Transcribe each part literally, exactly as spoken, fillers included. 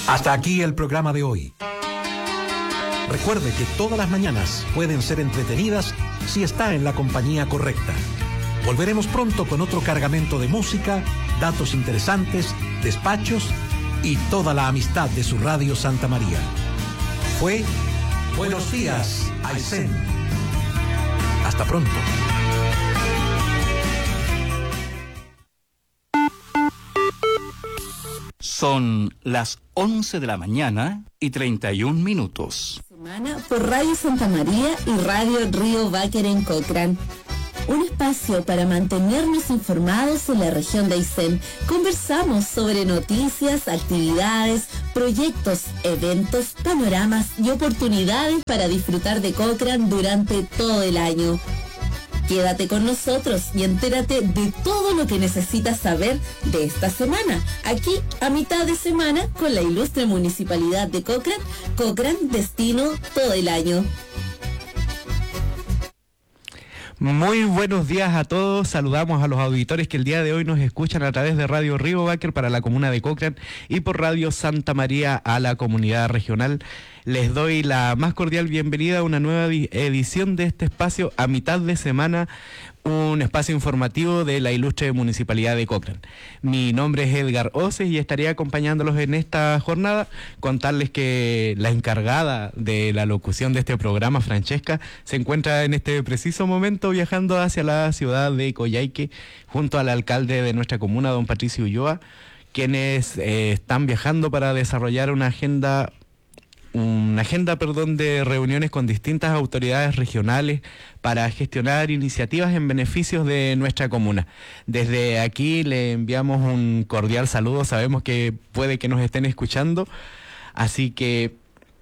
Hasta aquí el programa de hoy. Recuerde que todas las mañanas pueden ser entretenidas si está en la compañía correcta. Volveremos pronto con otro cargamento de música, datos interesantes, despachos y toda la amistad de su Radio Santa María. Fue Buenos Días, Aysén. Hasta pronto. Son las once de la mañana y treinta y un minutos. Semana por Radio Santa María y Radio Río Báquer en Cochrane. Un espacio para mantenernos informados en la región de Aysén. Conversamos sobre noticias, actividades, proyectos, eventos, panoramas y oportunidades para disfrutar de Cochrane durante todo el año. Quédate con nosotros y entérate de todo lo que necesitas saber de esta semana, aquí a mitad de semana con la ilustre Municipalidad de Cochrane, Cochrane Destino todo el año. Muy buenos días a todos, saludamos a los auditores que el día de hoy nos escuchan a través de Radio Río Báquer para la comuna de Cochrane y por Radio Santa María a la comunidad regional. Les doy la más cordial bienvenida a una nueva edición de este espacio a mitad de semana, un espacio informativo de la ilustre Municipalidad de Cochrane. Mi nombre es Edgar Oces y estaré acompañándolos en esta jornada. Contarles que la encargada de la locución de este programa, Francesca, se encuentra en este preciso momento viajando hacia la ciudad de Coyhaique junto al alcalde de nuestra comuna, don Patricio Ulloa, quienes eh, están viajando para desarrollar una agenda una agenda, perdón, de reuniones con distintas autoridades regionales para gestionar iniciativas en beneficios de nuestra comuna. Desde aquí le enviamos un cordial saludo, sabemos que puede que nos estén escuchando, así que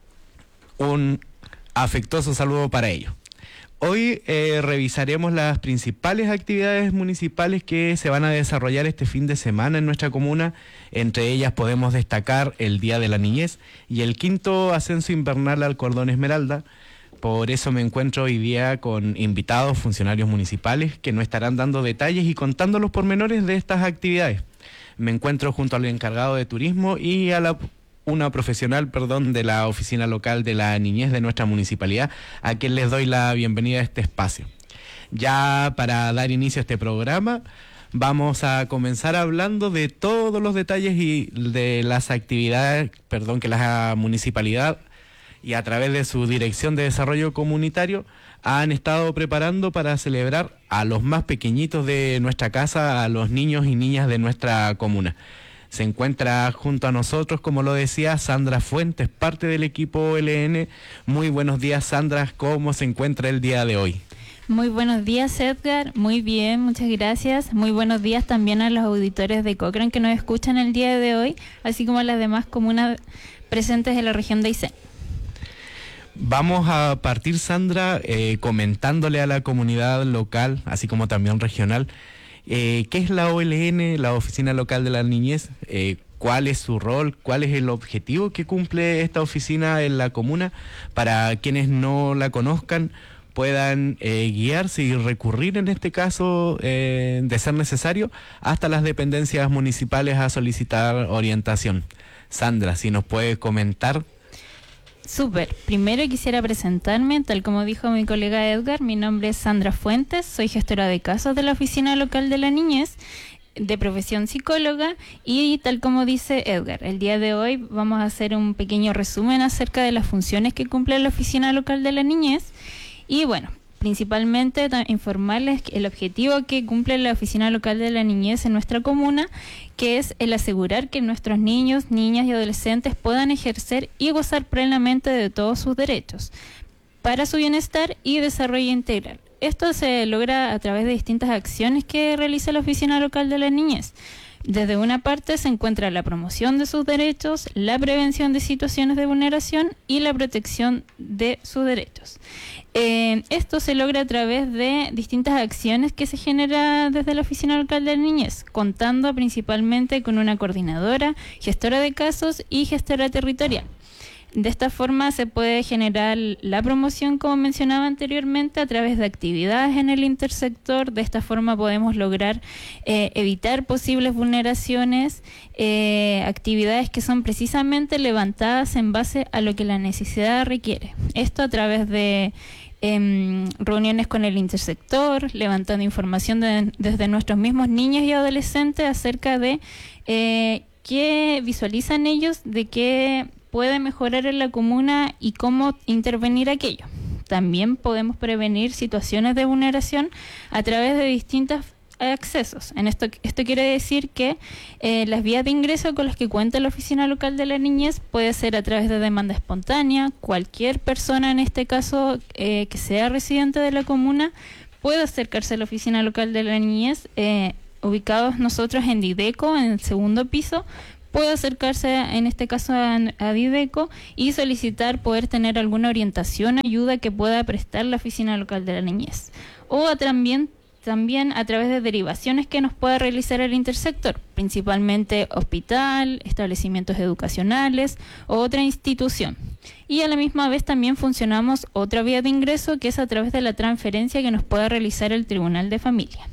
un afectuoso saludo para ellos. Hoy eh, revisaremos las principales actividades municipales que se van a desarrollar este fin de semana en nuestra comuna. Entre ellas podemos destacar el Día de la Niñez y el quinto ascenso invernal al Cordón Esmeralda. Por eso me encuentro hoy día con invitados, funcionarios municipales, que nos estarán dando detalles y contando los pormenores de estas actividades. Me encuentro junto al encargado de turismo y a la... una profesional, perdón, de la Oficina Local de la Niñez de nuestra municipalidad, a quien les doy la bienvenida a este espacio. Ya para dar inicio a este programa, vamos a comenzar hablando de todos los detalles y de las actividades, perdón, que la municipalidad y a través de su Dirección de Desarrollo Comunitario han estado preparando para celebrar a los más pequeñitos de nuestra casa, a los niños y niñas de nuestra comuna. Se encuentra junto a nosotros, como lo decía, Sandra Fuentes, parte del equipo O L N. Muy buenos días, Sandra. ¿Cómo se encuentra el día de hoy? Muy buenos días, Edgar. Muy bien, muchas gracias. Muy buenos días también a los auditores de Cochrane que nos escuchan el día de hoy, así como a las demás comunas presentes en la región de Aysén. Vamos a partir, Sandra, eh, comentándole a la comunidad local, así como también regional, Eh, ¿qué es la O L N, la Oficina Local de la Niñez? Eh, ¿Cuál es su rol? ¿Cuál es el objetivo que cumple esta oficina en la comuna? Para quienes no la conozcan, puedan eh, guiarse y recurrir en este caso, eh, de ser necesario, hasta las dependencias municipales a solicitar orientación. Sandra, si nos puede comentar. Súper. Primero quisiera presentarme, tal como dijo mi colega Edgar, mi nombre es Sandra Fuentes, soy gestora de casos de la Oficina Local de la Niñez, de profesión psicóloga, y tal como dice Edgar, el día de hoy vamos a hacer un pequeño resumen acerca de las funciones que cumple la Oficina Local de la Niñez, y bueno, principalmente informarles el objetivo que cumple la Oficina Local de la Niñez en nuestra comuna, que es el asegurar que nuestros niños, niñas y adolescentes puedan ejercer y gozar plenamente de todos sus derechos para su bienestar y desarrollo integral. Esto se logra a través de distintas acciones que realiza la Oficina Local de la Niñez. Desde una parte se encuentra la promoción de sus derechos, la prevención de situaciones de vulneración y la protección de sus derechos. Eh, esto se logra a través de distintas acciones que se generan desde la Oficina Local de la Niñez, contando principalmente con una coordinadora, gestora de casos y gestora territorial. De esta forma se puede generar la promoción, como mencionaba anteriormente, a través de actividades en el intersector. De esta forma podemos lograr eh, evitar posibles vulneraciones, eh, actividades que son precisamente levantadas en base a lo que la necesidad requiere. Esto a través de eh, reuniones con el intersector, levantando información de, desde nuestros mismos niños y adolescentes acerca de eh, qué visualizan ellos, de qué puede mejorar en la comuna y cómo intervenir aquello. También podemos prevenir situaciones de vulneración a través de distintos accesos. En esto, esto quiere decir que eh, las vías de ingreso con las que cuenta la Oficina Local de la Niñez puede ser a través de demanda espontánea. Cualquier persona, en este caso, eh, que sea residente de la comuna, puede acercarse a la Oficina Local de la Niñez, eh, ubicados nosotros en Dideco, en el segundo piso. Puede acercarse, en este caso, a, a Dideco y solicitar poder tener alguna orientación, ayuda que pueda prestar la Oficina Local de la Niñez. O a también, también a través de derivaciones que nos pueda realizar el intersector, principalmente hospital, establecimientos educacionales o otra institución. Y a la misma vez también funcionamos otra vía de ingreso, que es a través de la transferencia que nos pueda realizar el Tribunal de Familia.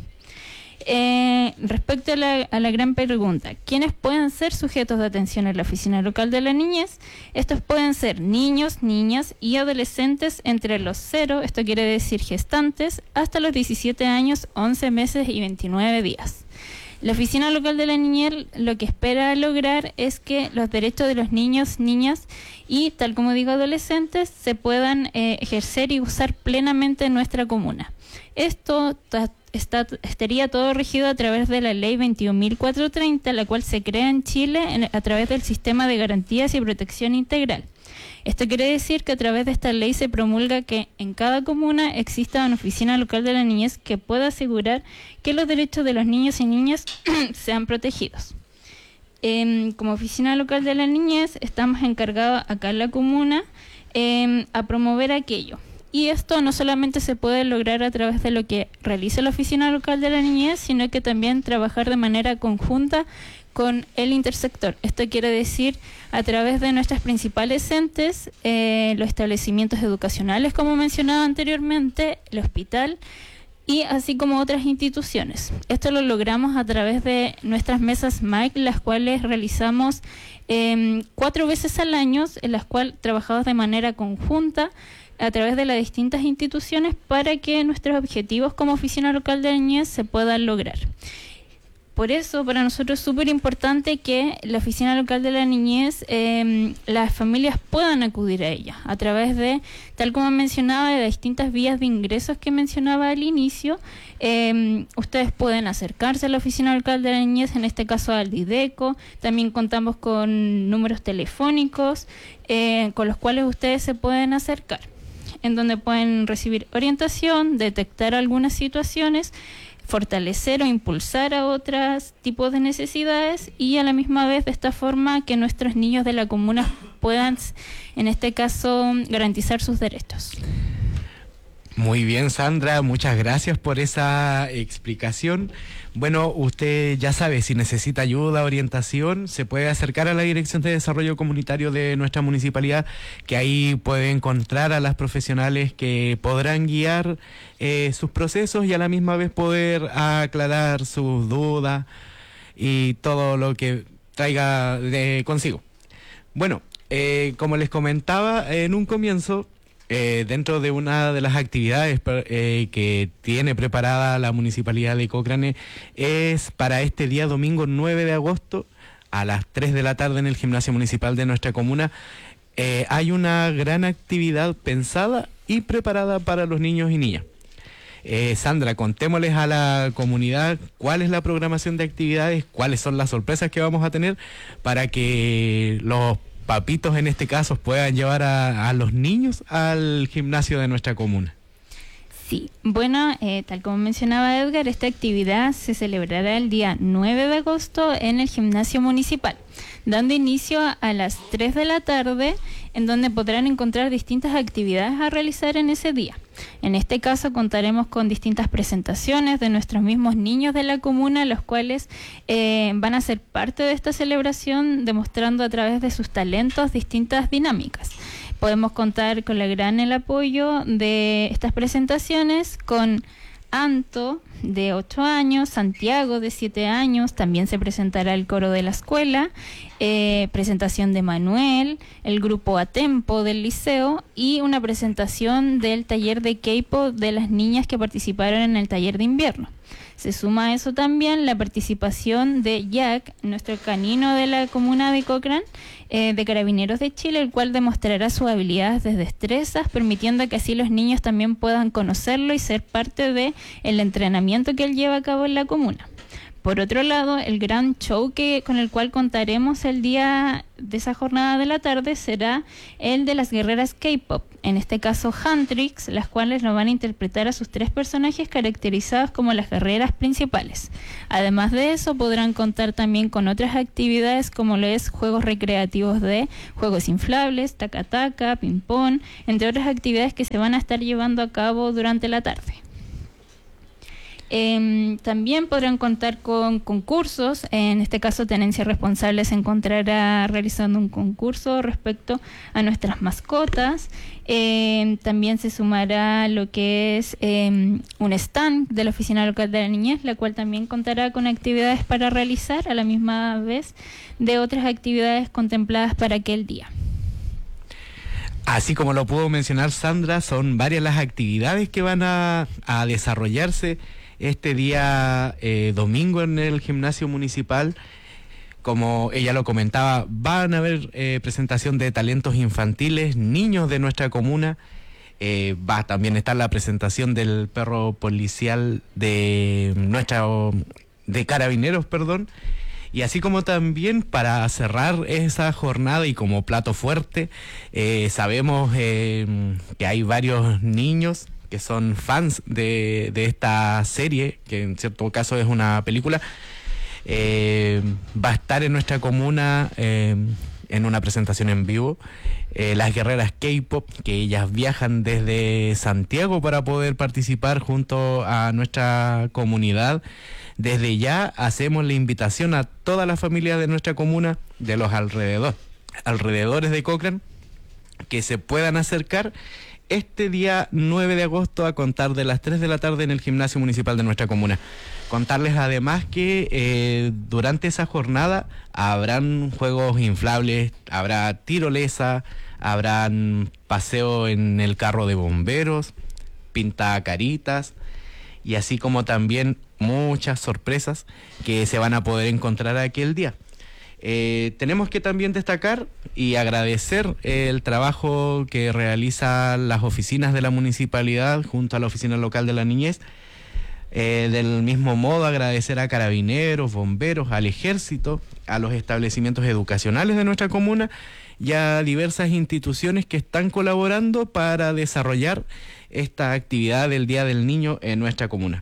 Eh, respecto a la, a la gran pregunta, ¿quiénes pueden ser sujetos de atención en la Oficina Local de la Niñez? Estos pueden ser niños, niñas y adolescentes entre los cero, esto quiere decir gestantes, hasta los diecisiete años, once meses y veintinueve días. La Oficina Local de la Niñez lo que espera lograr es que los derechos de los niños, niñas y, tal como digo, adolescentes se puedan eh, ejercer y usar plenamente en nuestra comuna. Esto Está, estaría todo regido a través de la ley veintiún mil cuatrocientos treinta, la cual se crea en Chile en, a través del Sistema de Garantías y Protección Integral. Esto quiere decir que a través de esta ley se promulga que en cada comuna exista una oficina local de la niñez que pueda asegurar que los derechos de los niños y niñas sean protegidos. Eh, como oficina local de la niñez estamos encargados acá en la comuna eh, a promover aquello. Y esto no solamente se puede lograr a través de lo que realiza la Oficina Local de la Niñez, sino que también trabajar de manera conjunta con el intersector. Esto quiere decir a través de nuestras principales entes, eh, los establecimientos educacionales, como mencionaba anteriormente, el hospital y así como otras instituciones. Esto lo logramos a través de nuestras mesas M A I C, las cuales realizamos eh, cuatro veces al año, en las cuales trabajamos de manera conjunta a través de las distintas instituciones para que nuestros objetivos como Oficina Local de la Niñez se puedan lograr. Por eso, para nosotros es súper importante que la Oficina Local de la Niñez, eh, las familias puedan acudir a ella, a través de, tal como mencionaba, de las distintas vías de ingresos que mencionaba al inicio. Eh, ustedes pueden acercarse a la Oficina Local de la Niñez, en este caso al Dideco. También contamos con números telefónicos eh, con los cuales ustedes se pueden acercar, en donde pueden recibir orientación, detectar algunas situaciones, fortalecer o impulsar a otros tipos de necesidades y a la misma vez de esta forma que nuestros niños de la comuna puedan, en este caso, garantizar sus derechos. Muy bien, Sandra, muchas gracias por esa explicación. Bueno, usted ya sabe, si necesita ayuda, orientación, se puede acercar a la Dirección de Desarrollo Comunitario de nuestra municipalidad, que ahí puede encontrar a las profesionales que podrán guiar eh, sus procesos y a la misma vez poder aclarar sus dudas y todo lo que traiga de consigo. Bueno, eh, como les comentaba en un comienzo, Eh, dentro de una de las actividades eh, que tiene preparada la Municipalidad de Cochrane es para este día domingo nueve de agosto a las tres de la tarde en el gimnasio municipal de nuestra comuna. Eh, hay una gran actividad pensada y preparada para los niños y niñas. Eh, Sandra, contémosles a la comunidad cuál es la programación de actividades, cuáles son las sorpresas que vamos a tener para que los papitos en este caso puedan llevar a, a los niños al gimnasio de nuestra comuna. Sí, bueno, eh, tal como mencionaba Edgar, esta actividad se celebrará el día nueve de agosto en el gimnasio municipal, dando inicio a las tres de la tarde, en donde podrán encontrar distintas actividades a realizar en ese día. En este caso contaremos con distintas presentaciones de nuestros mismos niños de la comuna, los cuales eh, van a ser parte de esta celebración, demostrando a través de sus talentos distintas dinámicas. Podemos contar con el gran el apoyo de estas presentaciones con Anto, de ocho años, Santiago, de siete años, también se presentará el coro de la escuela, eh, presentación de Manuel, el grupo Atempo del liceo y una presentación del taller de K-pop de las niñas que participaron en el taller de invierno. Se suma a eso también la participación de Jack, nuestro canino de la comuna de Cochrane, eh, de Carabineros de Chile, el cual demostrará sus habilidades de destrezas, permitiendo que así los niños también puedan conocerlo y ser parte de el entrenamiento que él lleva a cabo en la comuna. Por otro lado, el gran show que, con el cual contaremos el día de esa jornada de la tarde será el de las guerreras K-pop, en este caso Huntrix, las cuales nos van a interpretar a sus tres personajes caracterizados como las guerreras principales. Además de eso, podrán contar también con otras actividades como lo es juegos recreativos de juegos inflables, taca-taca, ping-pong, entre otras actividades que se van a estar llevando a cabo durante la tarde. Eh, también podrán contar con concursos. En este caso, Tenencia Responsable se encontrará realizando un concurso respecto a nuestras mascotas. Eh, también se sumará lo que es eh, un stand de la Oficina Local de la Niñez, la cual también contará con actividades para realizar a la misma vez de otras actividades contempladas para aquel día. Así como lo pudo mencionar Sandra, son varias las actividades que van a, a desarrollarse este día eh, domingo en el gimnasio municipal. Como ella lo comentaba, van a haber eh, presentación de talentos infantiles, niños de nuestra comuna. Eh, va a también estar la presentación del perro policial de nuestra de Carabineros, perdón. Y así como también para cerrar esa jornada y como plato fuerte, eh, sabemos eh, que hay varios niños que son fans de, de esta serie, que en cierto caso es una película. Eh, va a estar en nuestra comuna eh, en una presentación en vivo eh, las guerreras K-pop, que ellas viajan desde Santiago para poder participar junto a nuestra comunidad. Desde ya hacemos la invitación a todas las familias de nuestra comuna, de los alrededor, alrededores de Cochrane, que se puedan acercar este día nueve de agosto a contar de las tres de la tarde en el gimnasio municipal de nuestra comuna. Contarles además que eh, durante esa jornada habrán juegos inflables, habrá tirolesa, habrán paseo en el carro de bomberos, pintacaritas y así como también muchas sorpresas que se van a poder encontrar aquel día. Eh, tenemos que también destacar y agradecer el trabajo que realizan las oficinas de la municipalidad junto a la Oficina Local de la Niñez. Eh, del mismo modo, agradecer a carabineros, bomberos, al ejército, a los establecimientos educacionales de nuestra comuna y a diversas instituciones que están colaborando para desarrollar esta actividad del Día del Niño en nuestra comuna.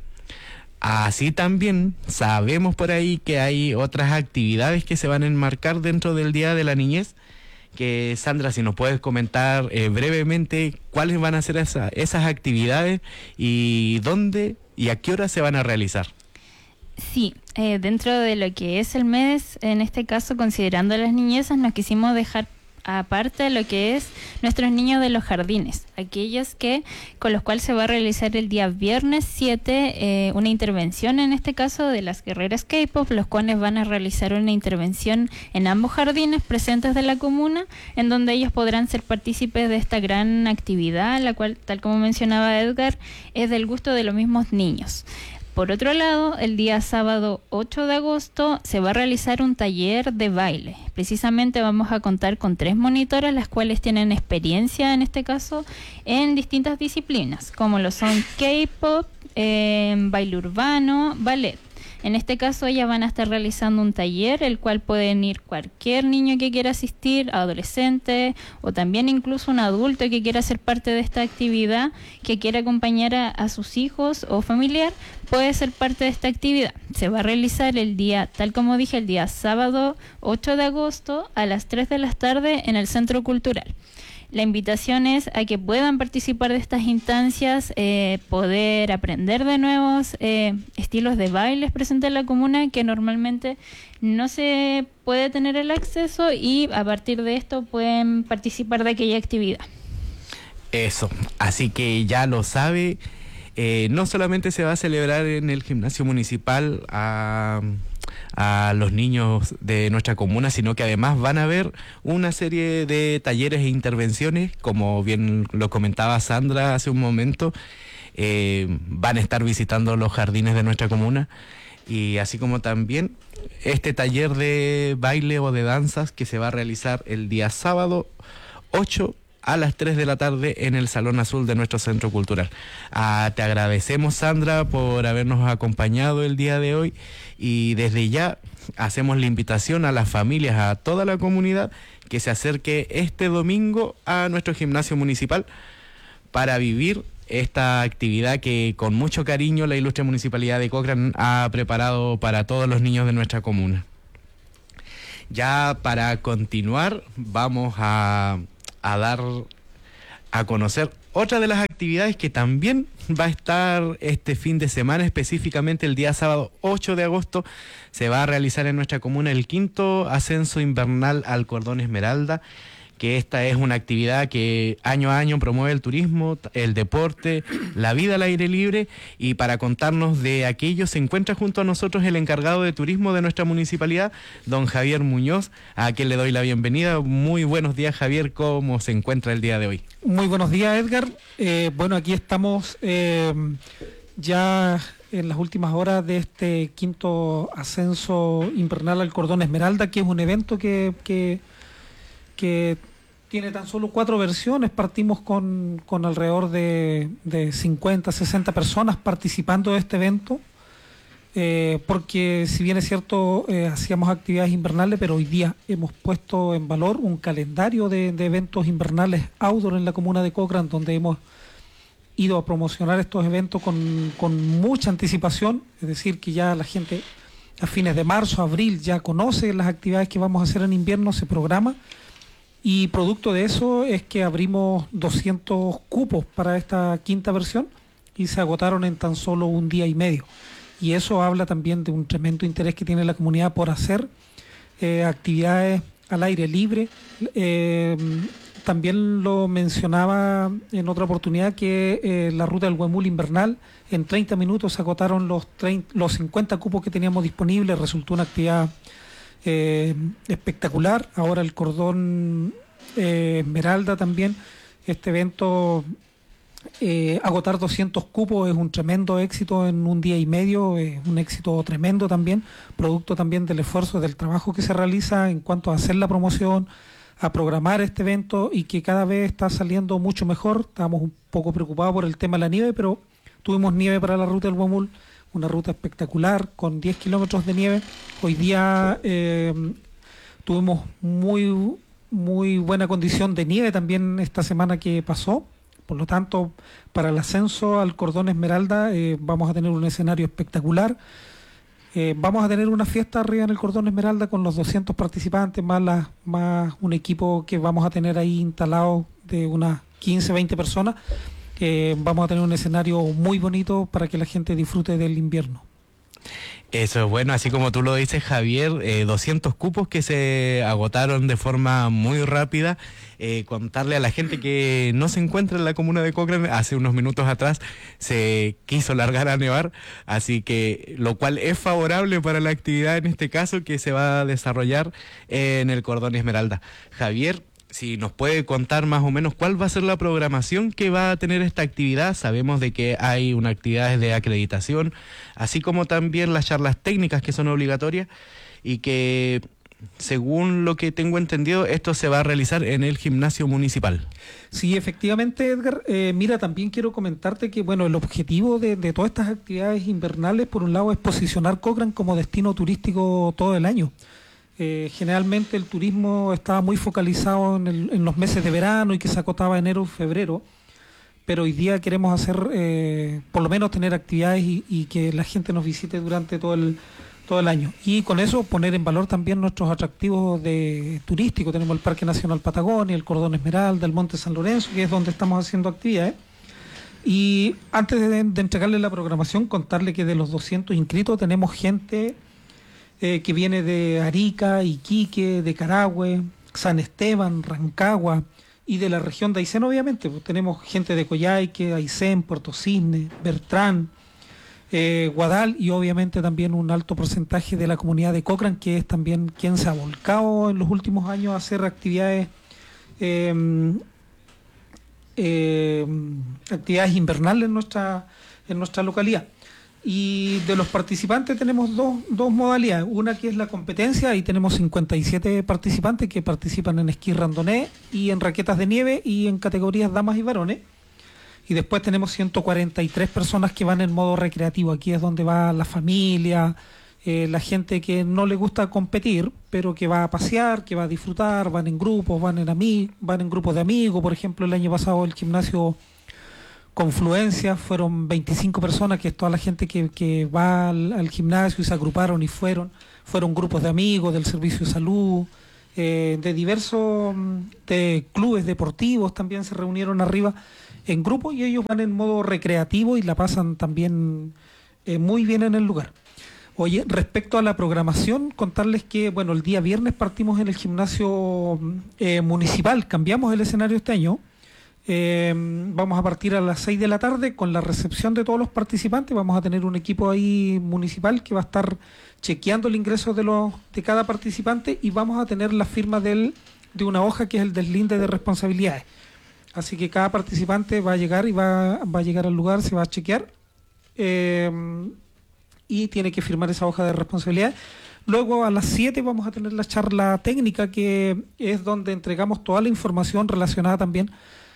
Así también sabemos por ahí que hay otras actividades que se van a enmarcar dentro del Día de la Niñez, que Sandra, si nos puedes comentar eh, brevemente cuáles van a ser esa, esas actividades y dónde y a qué hora se van a realizar. Sí, eh, dentro de lo que es el mes, en este caso considerando a las niñezas, nos quisimos dejar aparte lo que es nuestros niños de los jardines, aquellos que con los cuales se va a realizar el día viernes siete eh, una intervención, en este caso de las guerreras K-pop, los cuales van a realizar una intervención en ambos jardines presentes de la comuna, en donde ellos podrán ser partícipes de esta gran actividad, la cual, tal como mencionaba Edgar, es del gusto de los mismos niños. Por otro lado, el día sábado ocho de agosto se va a realizar un taller de baile. Precisamente vamos a contar con tres monitoras, las cuales tienen experiencia, en este caso, en distintas disciplinas, como lo son K-pop, eh, baile urbano, ballet. En este caso ellas van a estar realizando un taller, el cual pueden ir cualquier niño que quiera asistir, adolescente o también incluso un adulto que quiera ser parte de esta actividad, que quiera acompañar a, a sus hijos o familiar, puede ser parte de esta actividad. Se va a realizar el día, tal como dije, el día sábado ocho de agosto a las tres de la tarde en el Centro Cultural. La invitación es a que puedan participar de estas instancias, eh, poder aprender de nuevos eh, estilos de bailes presentes en la comuna que normalmente no se puede tener el acceso, y a partir de esto pueden participar de aquella actividad. Eso, así que ya lo sabe, eh, no solamente se va a celebrar en el gimnasio municipal a... a los niños de nuestra comuna, sino que además van a haber una serie de talleres e intervenciones, como bien lo comentaba Sandra hace un momento. Eh, van a estar visitando los jardines de nuestra comuna, y así como también este taller de baile o de danzas que se va a realizar el día sábado ocho a las tres de la tarde en el Salón Azul de nuestro Centro Cultural. Ah, te agradecemos, Sandra, por habernos acompañado el día de hoy, y desde ya hacemos la invitación a las familias, a toda la comunidad, que se acerque este domingo a nuestro gimnasio municipal para vivir esta actividad que con mucho cariño la ilustre Municipalidad de Cochrane ha preparado para todos los niños de nuestra comuna. Ya para continuar, vamos a... a dar a conocer otra de las actividades que también va a estar este fin de semana, específicamente el día sábado ocho de agosto. Se va a realizar en nuestra comuna el quinto ascenso invernal al Cordón Esmeralda, que esta es una actividad que año a año promueve el turismo, el deporte, la vida al aire libre, y para contarnos de aquello se encuentra junto a nosotros el encargado de turismo de nuestra municipalidad, don Javier Muñoz, a quien le doy la bienvenida. Muy buenos días, Javier, ¿cómo se encuentra el día de hoy? Muy buenos días, Edgar. Eh, bueno, aquí estamos eh, ya en las últimas horas de este quinto ascenso invernal al Cordón Esmeralda, que es un evento que... que que tiene tan solo cuatro versiones. Partimos con, con alrededor de, de cincuenta, sesenta personas participando de este evento, eh, porque si bien es cierto, eh, hacíamos actividades invernales, pero hoy día hemos puesto en valor un calendario de, de eventos invernales outdoor en la comuna de Cochrane, donde hemos ido a promocionar estos eventos con, con mucha anticipación, es decir, que ya la gente a fines de marzo, abril, ya conoce las actividades que vamos a hacer en invierno, se programa. Y producto de eso es que abrimos doscientos cupos para esta quinta versión y se agotaron en tan solo un día y medio. Y eso habla también de un tremendo interés que tiene la comunidad por hacer eh, actividades al aire libre. Eh, también lo mencionaba en otra oportunidad que eh, la ruta del Huemul invernal, en treinta minutos se agotaron los, treinta, los cincuenta cupos que teníamos disponibles. Resultó una actividad Eh, espectacular. Ahora el Cordón eh, Esmeralda también, este evento, eh, agotar doscientos cupos es un tremendo éxito en un día y medio, es un éxito tremendo también, producto también del esfuerzo, del trabajo que se realiza en cuanto a hacer la promoción, a programar este evento, y que cada vez está saliendo mucho mejor. Estábamos un poco preocupados por el tema de la nieve, pero tuvimos nieve para la ruta del Huemul, una ruta espectacular con diez kilómetros de nieve. Hoy día eh, tuvimos muy, muy buena condición de nieve también esta semana que pasó. Por lo tanto, para el ascenso al Cordón Esmeralda eh, vamos a tener un escenario espectacular. Eh, vamos a tener una fiesta arriba en el Cordón Esmeralda con los doscientos participantes, más, la, más un equipo que vamos a tener ahí instalado de unas quince, veinte personas. Eh, vamos a tener un escenario muy bonito para que la gente disfrute del invierno. Eso es bueno, así como tú lo dices, Javier, eh, doscientos cupos que se agotaron de forma muy rápida. Eh, contarle a la gente que no se encuentra en la comuna de Cochrane, hace unos minutos atrás se quiso largar a nevar, así que lo cual es favorable para la actividad en este caso que se va a desarrollar en el Cordón Esmeralda. Javier, si nos puede contar más o menos cuál va a ser la programación que va a tener esta actividad. Sabemos de que hay una actividad de acreditación, así como también las charlas técnicas que son obligatorias y que según lo que tengo entendido, esto se va a realizar en el gimnasio municipal. Sí, efectivamente, Edgar. Eh, mira, también quiero comentarte que, bueno, el objetivo de, de todas estas actividades invernales, por un lado, es posicionar Cochrane como destino turístico todo el año. Eh, generalmente el turismo estaba muy focalizado en, el, en los meses de verano y que se acotaba enero y febrero, pero hoy día queremos hacer, eh, por lo menos tener actividades y, y que la gente nos visite durante todo el todo el año. Y con eso poner en valor también nuestros atractivos de turísticos. Tenemos el Parque Nacional Patagonia, el Cordón Esmeralda, el Monte San Lorenzo, que es donde estamos haciendo actividades. Y antes de, de entregarle la programación, contarle que de los doscientos inscritos tenemos gente eh, que viene de Arica, Iquique, de Carahue, San Esteban, Rancagua y de la región de Aysén, obviamente. Pues tenemos gente de Coyhaique, Aysén, Puerto Cisne, Bertrán, Eh, Guadal y obviamente también un alto porcentaje de la comunidad de Cochrane, que es también quien se ha volcado en los últimos años a hacer actividades eh, eh, actividades invernales en nuestra en nuestra localidad. Y de los participantes tenemos dos, dos modalidades, una que es la competencia, y tenemos cincuenta y siete participantes que participan en esquí randonné y en raquetas de nieve y en categorías damas y varones. Y después tenemos ciento cuarenta y tres personas que van en modo recreativo. Aquí es donde va la familia, eh, la gente que no le gusta competir, pero que va a pasear, que va a disfrutar, van en grupos, van en ami- van en grupos de amigos. Por ejemplo, el año pasado el gimnasio Confluencia fueron veinticinco personas, que es toda la gente que, que va al, al gimnasio y se agruparon y fueron. Fueron grupos de amigos, del servicio de salud, eh, de diversos de clubes deportivos también se reunieron arriba en grupo, y ellos van en modo recreativo y la pasan también eh, muy bien en el lugar. Oye, respecto a la programación, contarles que, bueno, el día viernes partimos en el gimnasio eh, municipal, cambiamos el escenario este año. Eh, vamos a partir a las seis de la tarde con la recepción de todos los participantes. Vamos a tener un equipo ahí municipal que va a estar chequeando el ingreso de los de cada participante, y vamos a tener la firma del, de una hoja que es el deslinde de responsabilidades. Así que cada participante va a llegar y va, va a llegar al lugar, se va a chequear eh, y tiene que firmar esa hoja de responsabilidad. Luego a las siete vamos a tener la charla técnica, que es donde entregamos toda la información relacionada también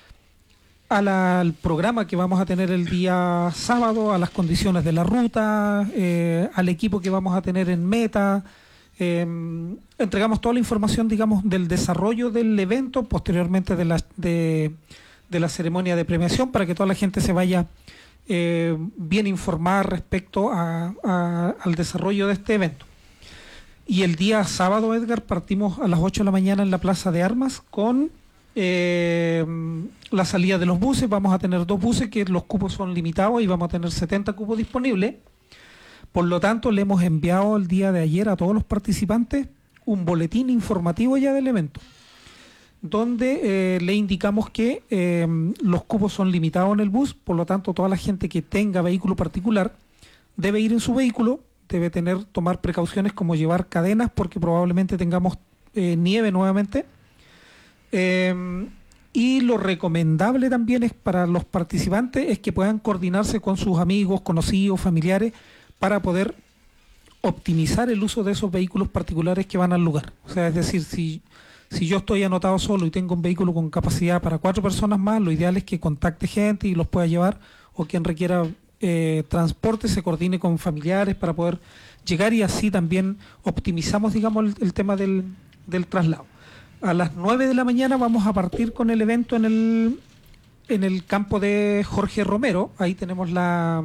a la, al programa que vamos a tener el día sábado, a las condiciones de la ruta, eh, al equipo que vamos a tener en meta. Eh, entregamos toda la información, digamos, del desarrollo del evento, posteriormente de la, de, de la ceremonia de premiación, para que toda la gente se vaya eh, bien informada respecto a, a, al desarrollo de este evento. Y el día sábado, Edgar, partimos a las ocho de la mañana en la Plaza de Armas con eh, la salida de los buses. Vamos a tener dos buses, que los cupos son limitados, y vamos a tener setenta cupos disponibles. Por lo tanto, le hemos enviado el día de ayer a todos los participantes un boletín informativo ya del evento, donde eh, le indicamos que eh, los cupos son limitados en el bus. Por lo tanto, toda la gente que tenga vehículo particular debe ir en su vehículo, debe tener tomar precauciones como llevar cadenas, porque probablemente tengamos eh, nieve nuevamente. Eh, y lo recomendable también es para los participantes es que puedan coordinarse con sus amigos, conocidos, familiares, para poder optimizar el uso de esos vehículos particulares que van al lugar. O sea, es decir, si, si yo estoy anotado solo y tengo un vehículo con capacidad para cuatro personas más, lo ideal es que contacte gente y los pueda llevar, o quien requiera eh, transporte se coordine con familiares para poder llegar, y así también optimizamos, digamos, el, el tema del, del traslado. A las nueve de la mañana vamos a partir con el evento en el, en el campo de Jorge Romero. Ahí tenemos la...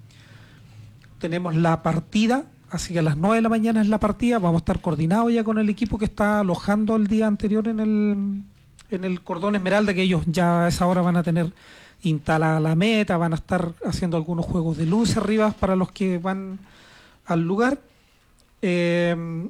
tenemos la partida, así que a las nueve de la mañana es la partida. Vamos a estar coordinados ya con el equipo que está alojando el día anterior en el, en el Cordón Esmeralda, que ellos ya a esa hora van a tener instalada la meta, van a estar haciendo algunos juegos de luz arriba para los que van al lugar. Eh,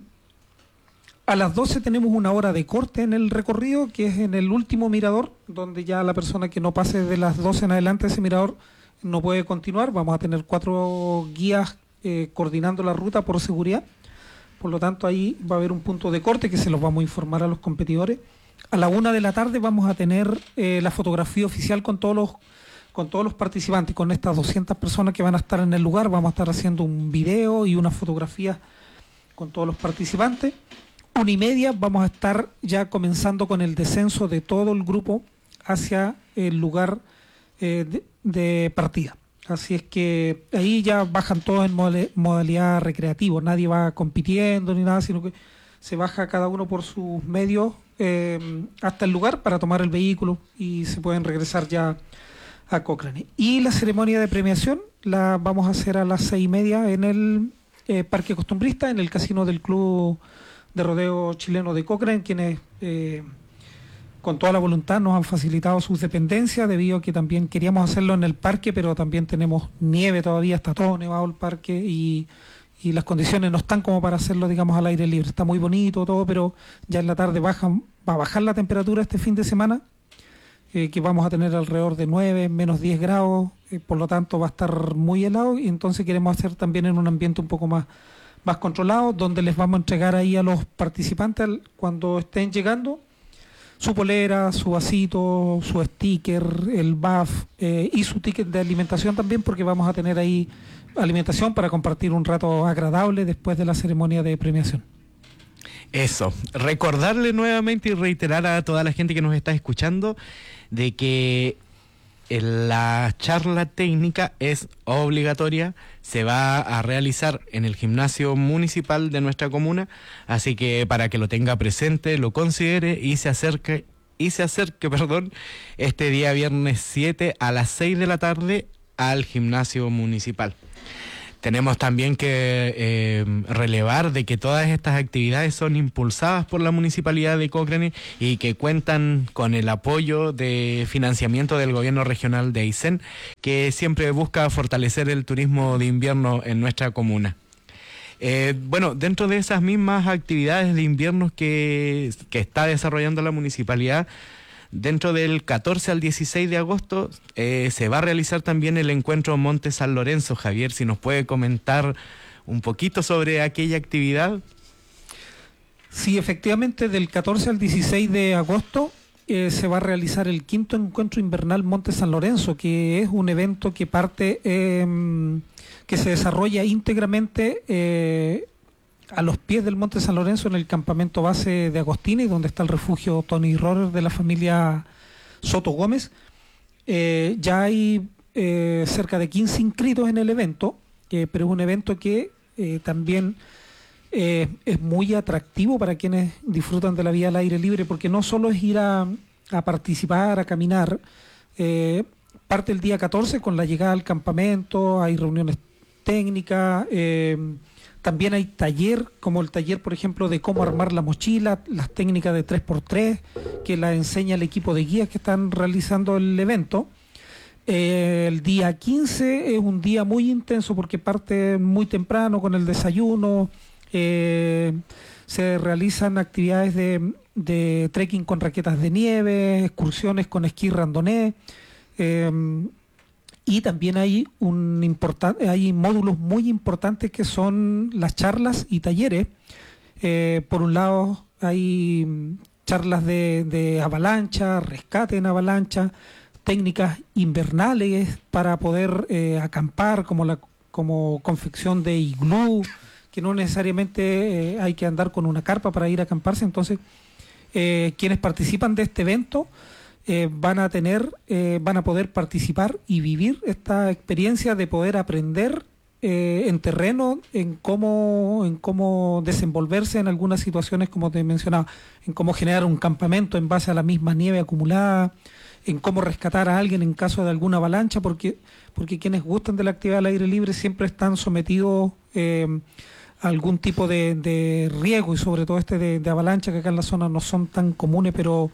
a las doce tenemos una hora de corte en el recorrido, que es en el último mirador, donde ya la persona que no pase de las doce en adelante ese mirador no puede continuar. Vamos a tener cuatro guías eh, coordinando la ruta por seguridad. Por lo tanto, ahí va a haber un punto de corte que se los vamos a informar a los competidores. A la una de la tarde vamos a tener eh, la fotografía oficial con todos los con todos los participantes, con estas doscientas personas que van a estar en el lugar. Vamos a estar haciendo un video y una fotografía con todos los participantes. una y media vamos a estar ya comenzando con el descenso de todo el grupo hacia el lugar eh, de, de partida. Así es que ahí ya bajan todos en modalidad recreativa, nadie va compitiendo ni nada, sino que se baja cada uno por sus medios eh, hasta el lugar para tomar el vehículo y se pueden regresar ya a Cochrane. Y la ceremonia de premiación la vamos a hacer a las seis y media en el eh, Parque Costumbrista, en el casino del Club de Rodeo Chileno de Cochrane, quienes eh, con toda la voluntad nos han facilitado sus dependencias, debido a que también queríamos hacerlo en el parque, pero también tenemos nieve todavía, está todo nevado el parque y, y las condiciones no están como para hacerlo, digamos, al aire libre. Está muy bonito todo, pero ya en la tarde bajan, va a bajar la temperatura este fin de semana, eh, que vamos a tener alrededor de nueve, menos diez grados, eh, por lo tanto va a estar muy helado, y entonces queremos hacer también en un ambiente un poco más, más controlado, donde les vamos a entregar ahí a los participantes cuando estén llegando su polera, su vasito, su sticker, el buff eh, y su ticket de alimentación también, porque vamos a tener ahí alimentación para compartir un rato agradable después de la ceremonia de premiación. Eso, recordarle nuevamente y reiterar a toda la gente que nos está escuchando de que la charla técnica es obligatoria, se va a realizar en el gimnasio municipal de nuestra comuna, así que para que lo tenga presente, lo considere y se acerque, y se acerque, perdón, este día viernes siete a las seis de la tarde al gimnasio municipal. Tenemos también que eh, relevar de que todas estas actividades son impulsadas por la Municipalidad de Cochrane y que cuentan con el apoyo de financiamiento del gobierno regional de Aysén, que siempre busca fortalecer el turismo de invierno en nuestra comuna. Eh, bueno, dentro de esas mismas actividades de invierno que, que está desarrollando la municipalidad, dentro del catorce al dieciséis de agosto eh, se va a realizar también el encuentro Monte San Lorenzo. Javier, si nos puede comentar un poquito sobre aquella actividad. Sí, efectivamente, del catorce al dieciséis de agosto eh, se va a realizar el quinto encuentro invernal Monte San Lorenzo, que es un evento que parte, eh, que se desarrolla íntegramente eh, a los pies del Monte San Lorenzo, en el campamento base de Agostini, donde está el refugio Tony Roller de la familia Soto Gómez. Eh, ya hay eh, cerca de quince inscritos en el evento, eh, pero es un evento que eh, también eh, es muy atractivo para quienes disfrutan de la vida al aire libre, porque no solo es ir a, a participar, a caminar. Eh, parte el día catorce con la llegada al campamento, hay reuniones técnicas, eh, también hay taller, como el taller, por ejemplo, de cómo armar la mochila, las técnicas de tres por tres, que la enseña el equipo de guías que están realizando el evento. Eh, el día quince es un día muy intenso porque parte muy temprano con el desayuno, eh, se realizan actividades de, de trekking con raquetas de nieve, excursiones con esquí randonné, eh, y también hay un importante, hay módulos muy importantes que son las charlas y talleres. Eh, por un lado hay charlas de, de avalancha, rescate en avalancha, técnicas invernales para poder eh, acampar, como la como confección de iglú, que no necesariamente eh, hay que andar con una carpa para ir a acamparse. Entonces, eh, quienes participan de este evento Eh, van a tener, eh, van a poder participar y vivir esta experiencia de poder aprender eh, en terreno, en cómo, en cómo desenvolverse en algunas situaciones, como te mencionaba, en cómo generar un campamento en base a la misma nieve acumulada, en cómo rescatar a alguien en caso de alguna avalancha, porque, porque quienes gustan de la actividad al aire libre siempre están sometidos eh, a algún tipo de, de riesgo, y sobre todo este de, de avalancha, que acá en la zona no son tan comunes, pero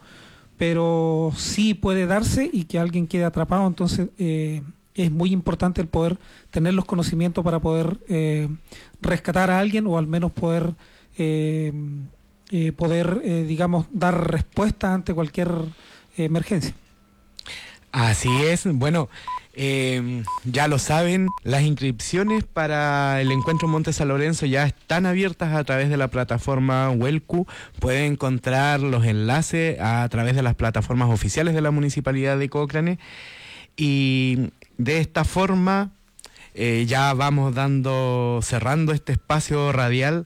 pero sí puede darse y que alguien quede atrapado. Entonces eh, es muy importante el poder tener los conocimientos para poder eh, rescatar a alguien, o al menos poder eh, eh, poder eh, digamos dar respuesta ante cualquier eh, emergencia. Así es. Bueno, eh, ya lo saben, las inscripciones para el encuentro Monte San Lorenzo ya están abiertas a través de la plataforma Huelcu. Pueden encontrar los enlaces a través de las plataformas oficiales de la Municipalidad de Cochrane, y de esta forma eh, ya vamos dando cerrando este espacio radial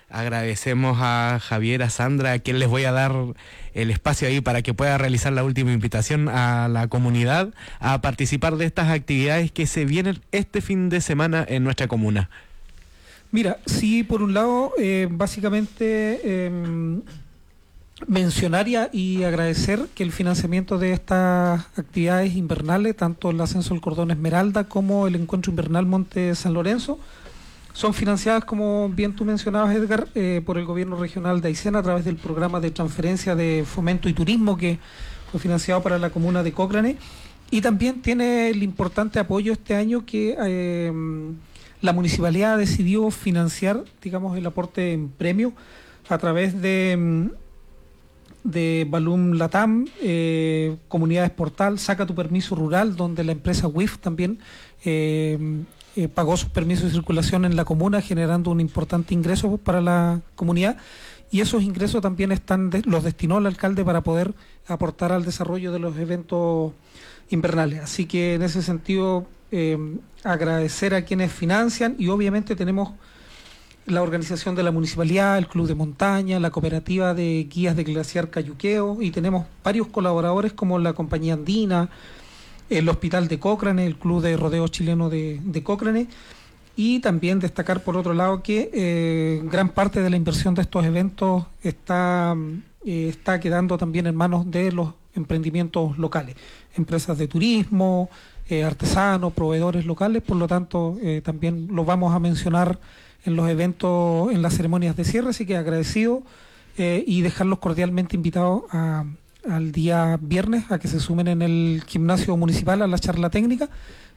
Agradecemos a Javier, a Sandra, a quien les voy a dar el espacio ahí para que pueda realizar la última invitación a la comunidad a participar de estas actividades que se vienen este fin de semana en nuestra comuna. Mira, sí, por un lado, eh, básicamente eh, mencionar y, y agradecer que el financiamiento de estas actividades invernales, tanto el ascenso del Cordón Esmeralda como el encuentro invernal Monte San Lorenzo, son financiadas, como bien tú mencionabas, Edgar, eh, por el gobierno regional de Aysén a través del programa de transferencia de fomento y turismo que fue financiado para la comuna de Cochrane, y también tiene el importante apoyo este año que eh, la municipalidad decidió financiar, digamos, el aporte en premio a través de, de Balloon Latam, eh, Comunidades Portal, Saca tu Permiso Rural, donde la empresa W I F también eh, eh, pagó sus permisos de circulación en la comuna, generando un importante ingreso para la comunidad, y esos ingresos también están de, los destinó el alcalde para poder aportar al desarrollo de los eventos invernales. Así que en ese sentido, eh, agradecer a quienes financian, y obviamente tenemos la organización de la municipalidad, el Club de Montaña, la cooperativa de guías de glaciar Cayuqueo, y tenemos varios colaboradores como la Compañía Andina, el Hospital de Cochrane, el Club de Rodeo Chileno de, de Cochrane, y también destacar por otro lado que eh, gran parte de la inversión de estos eventos está, eh, está quedando también en manos de los emprendimientos locales, empresas de turismo, eh, artesanos, proveedores locales. Por lo tanto, eh, también lo vamos a mencionar en los eventos, en las ceremonias de cierre, así que agradecido eh, y dejarlos cordialmente invitados a, al día viernes a que se sumen en el gimnasio municipal a la charla técnica,